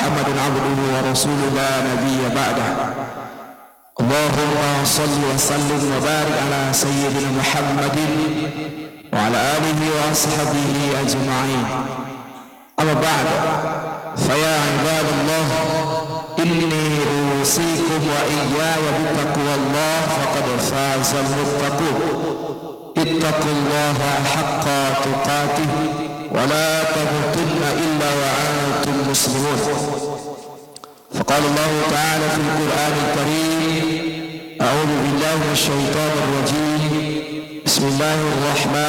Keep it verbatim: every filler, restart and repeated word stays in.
محمد عبده ورسوله لا نبي بعده. اللهم صل وسلم وبارك على سيدنا محمد وعلى آله وأصحابه أجمعين. أما بعد، فيا عباد الله، إني أوصيكم وإياي بتقوى الله فقد فاز المتقون. اتقوا الله حق تقاته ولا تموتن إلا وأنتم مسلمون. فقال الله تعالى في القرآن الكريم: أعوذ بالله من الشيطان الرجيم، بسم الله الرحمن